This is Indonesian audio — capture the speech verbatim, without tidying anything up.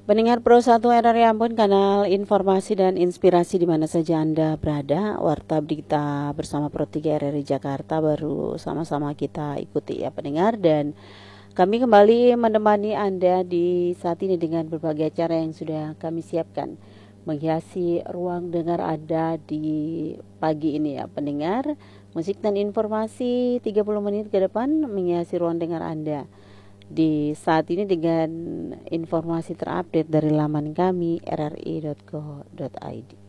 Pendengar Pro satu R R I Ambon, kanal informasi dan inspirasi di mana saja Anda berada. Warta Berita bersama Pro tiga R R I Jakarta baru sama-sama kita ikuti ya pendengar, dan kami kembali menemani Anda di saat ini dengan berbagai acara yang sudah kami siapkan menghiasi ruang dengar Anda di pagi ini ya pendengar. Musik dan informasi tiga puluh menit ke depan menghiasi ruang dengar Anda di saat ini dengan informasi terupdate dari laman kami r r i dot co dot i d.